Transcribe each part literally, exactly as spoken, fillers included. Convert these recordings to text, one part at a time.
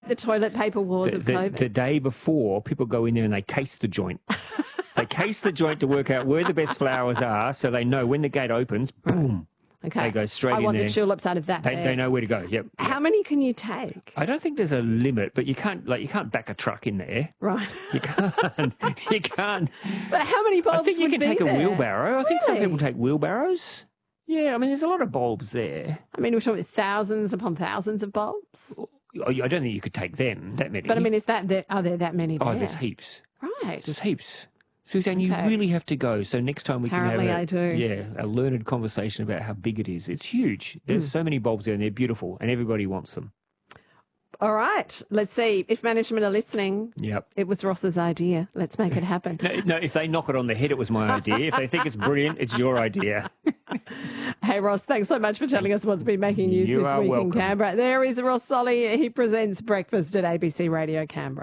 the toilet paper wars the, of the, COVID. the day before, people go in there and they case the joint. They case the joint to work out where the best flowers are, so they know when the gate opens, boom, okay. they go straight I in want there. the tulips out of that They, bed. they know where to go. Yep. How many can you take? I don't think there's a limit, but you can't like you can't back a truck in there. Right. You can't. You can't. But how many bulbs I think you would can be take there? a wheelbarrow. I think some Really? people take wheelbarrows. Yeah, I mean, there's a lot of bulbs there. I mean, we're talking thousands upon thousands of bulbs. I I don't think you could take them that many. But I mean, is that there, are there that many there? oh, there's heaps. Right. There's heaps. Suzanne, you Okay. really have to go. So next time we Apparently can have a, I do. yeah, a learned conversation about how big it is. It's huge. There's Mm. so many bulbs there and they're beautiful and everybody wants them. All right. Let's see. If management are listening, Yep. it was Ross's idea. Let's make it happen. No, no, if they knock it on the head, it was my idea. If they think it's brilliant, it's your idea. Hey, Ross, thanks so much for telling us what's been making news You this are week welcome. in Canberra. There is Ross Solly. He presents Breakfast at A B C Radio Canberra.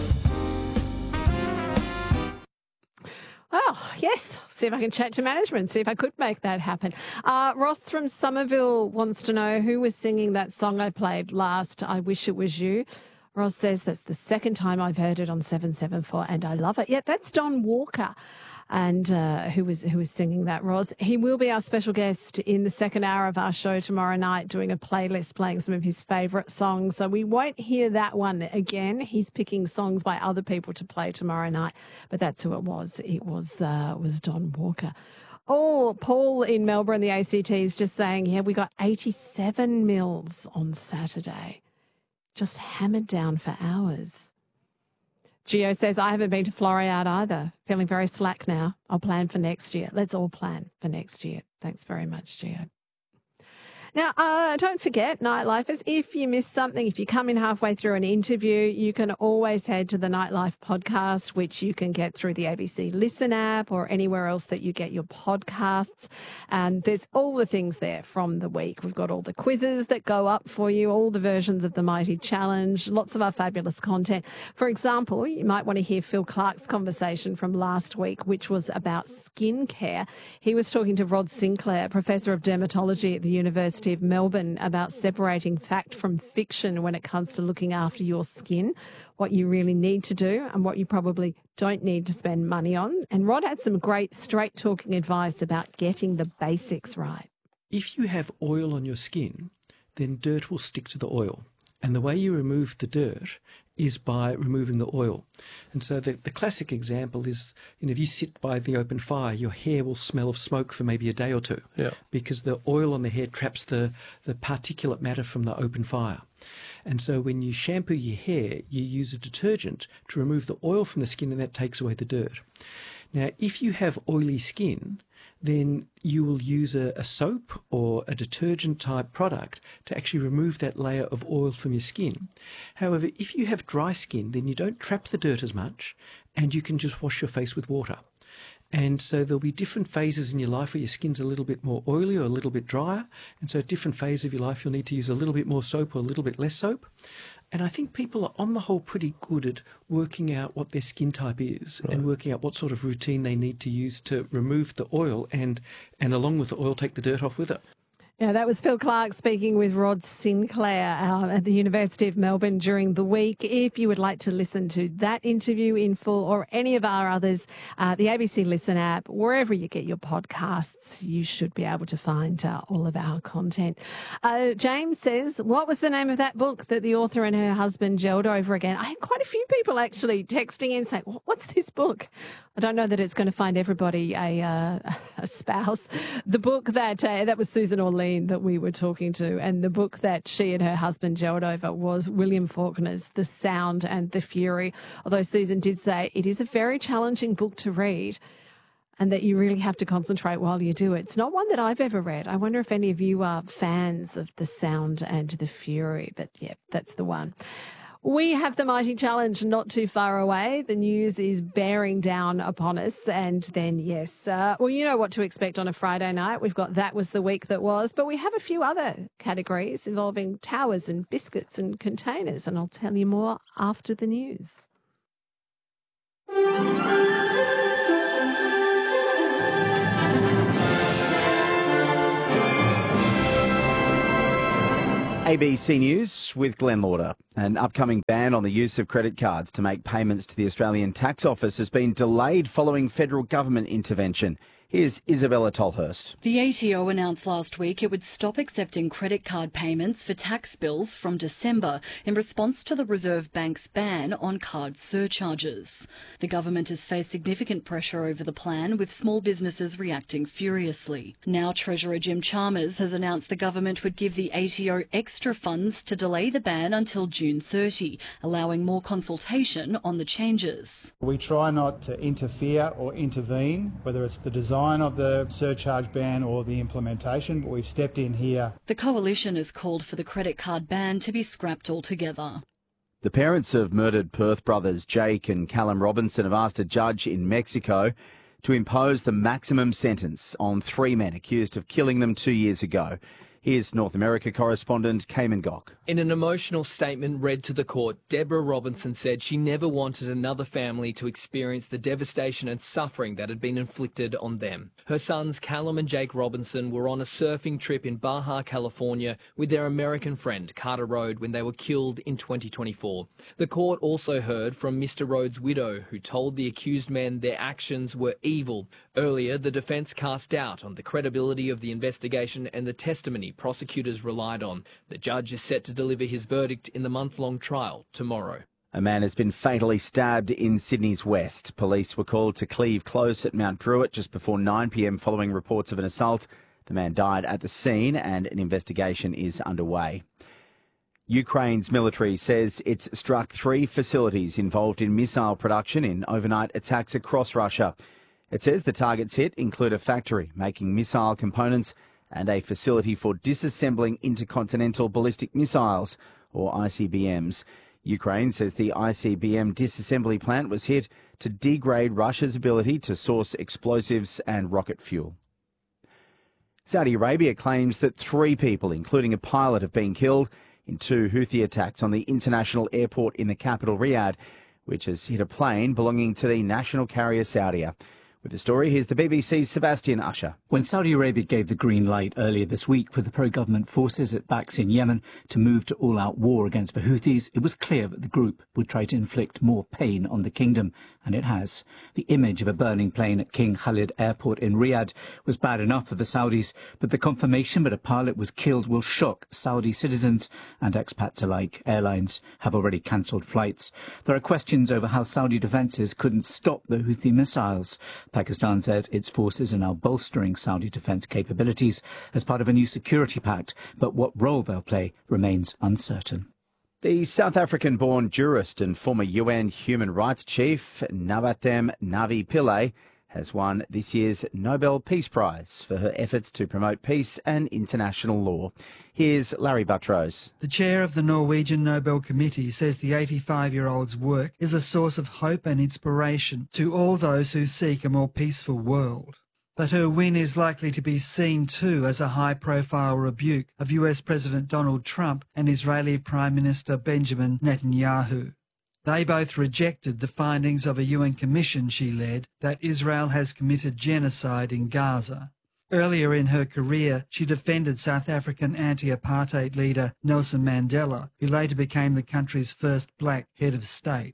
Oh, yes. See if I can chat to management, see if I could make that happen. Uh, Ross from Somerville wants to know who was singing that song I played last, I Wish It Was You. Ross says that's the second time I've heard it on seven seven four and I love it. Yeah, that's Don Walker. And uh, who was who was singing that, Roz. He will be our special guest in the second hour of our show tomorrow night, doing a playlist playing some of his favourite songs. So we won't hear that one again. He's picking songs by other people to play tomorrow night, but that's who it was. It was uh, was Don Walker. Oh, Paul in Melbourne, the A C T, is just saying, yeah, we got eighty-seven mils on Saturday, just hammered down for hours. Gio says, I haven't been to Floreat either. Feeling very slack now. I'll plan for next year. Let's all plan for next year. Thanks very much, Gio. Now, uh, don't forget, Nightlifers, if you miss something, if you come in halfway through an interview, you can always head to the Nightlife podcast, which you can get through the A B C Listen app or anywhere else that you get your podcasts. And there's all the things there from the week. We've got all the quizzes that go up for you, all the versions of the Mighty Challenge, lots of our fabulous content. For example, you might want to hear Phil Clark's conversation from last week, which was about skincare. He was talking to Rod Sinclair, Professor of Dermatology at the University of Melbourne, about separating fact from fiction when it comes to looking after your skin, what you really need to do and what you probably don't need to spend money on. And Rod had some great straight talking advice about getting the basics right. If you have oil on your skin, then dirt will stick to the oil. And the way you remove the dirt is by removing the oil. And so the, the classic example is, you know, if you sit by the open fire, your hair will smell of smoke for maybe a day or two, yeah. because the oil on the hair traps the, the particulate matter from the open fire. And so when you shampoo your hair, you use a detergent to remove the oil from the skin, and that takes away the dirt. Now, if you have oily skin, then you will use a, a soap or a detergent type product to actually remove that layer of oil from your skin. However, if you have dry skin, then you don't trap the dirt as much and you can just wash your face with water. And so there'll be different phases in your life where your skin's a little bit more oily or a little bit drier. And so at different phases of your life, you'll need to use a little bit more soap or a little bit less soap. And I think people are on the whole pretty good at working out what their skin type is, right, and working out what sort of routine they need to use to remove the oil and, and along with the oil, take the dirt off with it. Yeah, that was Phil Clark speaking with Rod Sinclair uh, at the University of Melbourne during the week. If you would like to listen to that interview in full or any of our others, uh, the A B C Listen app, wherever you get your podcasts, you should be able to find uh, all of our content. Uh, James says, what was the name of that book that the author and her husband gelled over again? I had quite a few people actually texting in saying, what's this book? I don't know that it's going to find everybody a, uh, a spouse. The book that uh, that was Susan Orlean that we were talking to, and the book that she and her husband gelled over was William Faulkner's The Sound and the Fury. Although Susan did say it is a very challenging book to read and that you really have to concentrate while you do it. It's not one that I've ever read. I wonder if any of you are fans of The Sound and the Fury, but yeah, that's the one. We have the Mighty Challenge not too far away. The news is bearing down upon us. And then, yes, uh, well, you know what to expect on a Friday night. We've got That Was the Week That Was, but we have a few other categories involving towers and biscuits and containers. And I'll tell you more after the news. A B C News with Glenn Lauder. An upcoming ban on the use of credit cards to make payments to the Australian Tax Office has been delayed following federal government intervention. Here's Isabella Tolhurst. The A T O announced last week it would stop accepting credit card payments for tax bills from December in response to the Reserve Bank's ban on card surcharges. The government has faced significant pressure over the plan, with small businesses reacting furiously. Now Treasurer Jim Chalmers has announced the government would give the A T O extra funds to delay the ban until June thirtieth, allowing more consultation on the changes. We try not to interfere or intervene, whether it's the design of the surcharge ban or the implementation, but we've stepped in here. The coalition has called for the credit card ban to be scrapped altogether. The parents of murdered Perth brothers Jake and Callum Robinson have asked a judge in Mexico to impose the maximum sentence on three men accused of killing them two years ago. Here's North America correspondent Cayman Gok. In an emotional statement read to the court, Deborah Robinson said she never wanted another family to experience the devastation and suffering that had been inflicted on them. Her sons Callum and Jake Robinson were on a surfing trip in Baja, California with their American friend Carter Rode when they were killed in twenty twenty-four. The court also heard from Mister Rhodes' widow, who told the accused men their actions were evil. Earlier, the defence cast doubt on the credibility of the investigation and the testimony prosecutors relied on. The judge is set to deliver his verdict in the month-long trial tomorrow. A man has been fatally stabbed in Sydney's west. Police were called to Cleve Close at Mount Druitt just before nine p m following reports of an assault. The man died at the scene and an investigation is underway. Ukraine's military says it's struck three facilities involved in missile production in overnight attacks across Russia. It says the targets hit include a factory making missile components and a facility for disassembling intercontinental ballistic missiles, or I C B Ms. Ukraine says the I C B M disassembly plant was hit to degrade Russia's ability to source explosives and rocket fuel. Saudi Arabia claims that three people, including a pilot, have been killed in two Houthi attacks on the international airport in the capital, Riyadh, which has hit a plane belonging to the national carrier Saudia. With the story, here's the B B C's Sebastian Usher. When Saudi Arabia gave the green light earlier this week for the pro-government forces it backs in Yemen to move to all-out war against the Houthis, it was clear that the group would try to inflict more pain on the kingdom, and it has. The image of a burning plane at King Khalid Airport in Riyadh was bad enough for the Saudis, but the confirmation that a pilot was killed will shock Saudi citizens and expats alike. Airlines have already cancelled flights. There are questions over how Saudi defences couldn't stop the Houthi missiles. Pakistan says its forces are now bolstering Saudi defence capabilities as part of a new security pact, but what role they'll play remains uncertain. The South African-born jurist and former U N human rights chief Navatem Navi Pillay has won this year's Nobel Peace Prize for her efforts to promote peace and international law. Here's Larry Buttrose. The chair of the Norwegian Nobel Committee says the eighty-five-year-old's work is a source of hope and inspiration to all those who seek a more peaceful world. But her win is likely to be seen too as a high-profile rebuke of U S President Donald Trump and Israeli Prime Minister Benjamin Netanyahu. They both rejected the findings of a U N commission she led that Israel has committed genocide in Gaza. Earlier in her career, she defended South African anti-apartheid leader Nelson Mandela, who later became the country's first black head of state.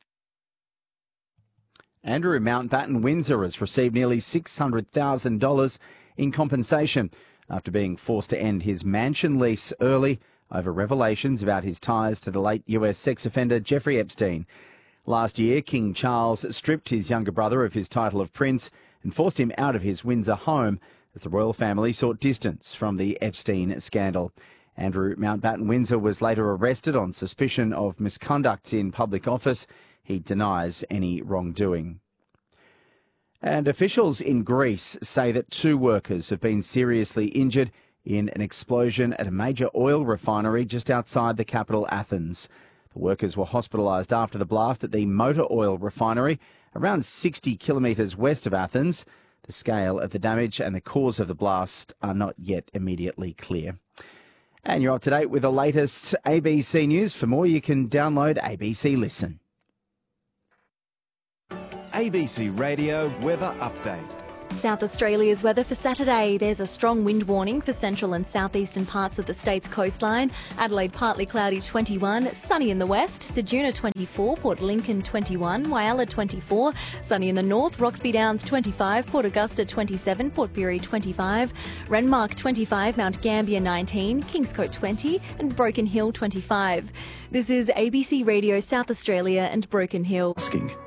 Andrew Mountbatten Windsor has received nearly six hundred thousand dollars in compensation after being forced to end his mansion lease early over revelations about his ties to the late U S sex offender Jeffrey Epstein. Last year, King Charles stripped his younger brother of his title of prince and forced him out of his Windsor home as the royal family sought distance from the Epstein scandal. Andrew Mountbatten Windsor was later arrested on suspicion of misconduct in public office. He denies any wrongdoing. And officials in Greece say that two workers have been seriously injured in an explosion at a major oil refinery just outside the capital, Athens. The workers were hospitalised after the blast at the motor oil refinery, around sixty kilometres west of Athens. The scale of the damage and the cause of the blast are not yet immediately clear. And you're up to date with the latest A B C News. For more, you can download A B C Listen. A B C Radio Weather Update. South Australia's weather for Saturday. There's a strong wind warning for central and southeastern parts of the state's coastline. Adelaide partly cloudy twenty-one, sunny in the west, Ceduna twenty-four, Port Lincoln twenty-one, Whyalla twenty-four, sunny in the north, Roxby Downs twenty-five, Port Augusta twenty-seven, Port Pirie twenty-five, Renmark twenty-five, Mount Gambier nineteen, Kingscote twenty and Broken Hill twenty-five. This is A B C Radio South Australia and Broken Hill.